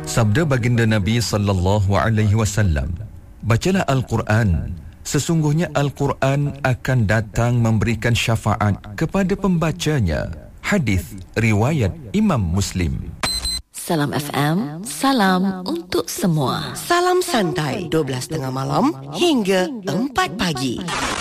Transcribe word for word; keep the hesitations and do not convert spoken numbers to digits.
Sabda baginda Nabi sallallahu alaihi wasallam, bacalah Al-Quran, sesungguhnya Al-Quran akan datang memberikan syafaat kepada pembacanya. Hadis riwayat Imam Muslim. Salam F M, salam untuk semua. Salam santai, dua belas tengah malam hingga empat pagi.